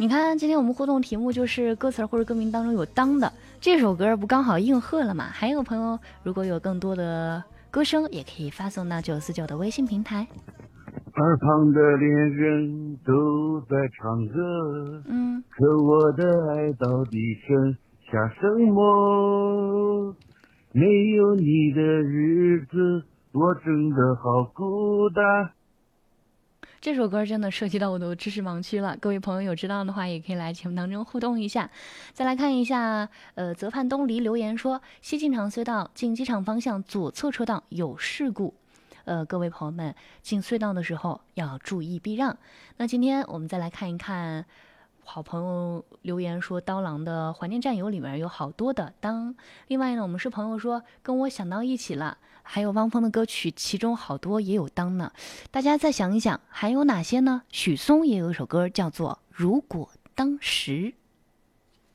你看，今天我们互动题目就是歌词或者歌名当中有当的，这首歌不刚好应和了吗？还有朋友如果有更多的歌声，也可以发送到949的微信平台。 耳旁的恋人都在唱歌，可我的爱到底剩下什么？没有你的日子，我真的好孤单。 这首歌真的涉及到我的知识盲区了，各位朋友有知道的话，也可以来节目当中互动一下。再来看一下，泽畔东篱留言说，西进场隧道进机场方向左侧车道有事故。各位朋友们进隧道的时候要注意避让。那今天我们再来看一看，好朋友留言说刀郎的怀念战友里面有好多的当。另外呢，我们是朋友说跟我想到一起了，还有汪峰的歌曲其中好多也有当呢，大家再想一想还有哪些呢？许嵩也有一首歌叫做如果当时。